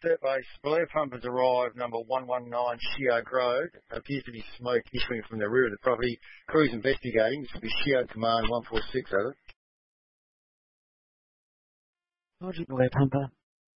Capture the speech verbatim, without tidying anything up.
Third base, Blair Pump has arrived, number one one nine Shio Road. Appears to be smoke issuing from the rear of the property. Crew's investigating. This will be Shio Command one four six, over. Roger, Blair Pumper.